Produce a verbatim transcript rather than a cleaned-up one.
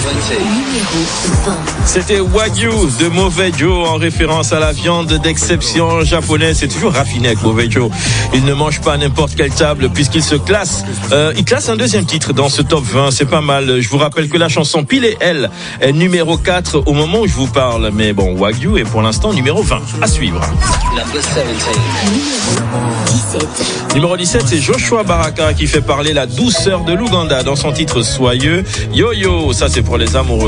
C'était Wagyu de Mauvais Joe en référence à la viande d'exception japonaise. C'est toujours raffiné avec Mauvais Joe. Il ne mange pas n'importe quelle table puisqu'il se classe. Euh, il classe un deuxième titre dans ce top vingt. C'est pas mal. Je vous rappelle que la chanson Pile et Elle est numéro quatre au moment où je vous parle. Mais bon, Wagyu est pour l'instant numéro vingt. À suivre. Numéro dix-sept, c'est Joshua Baraka qui fait parler la douceur de l'Ouganda dans son titre Soyeux. Yo Yo, ça c'est pour les amoureux.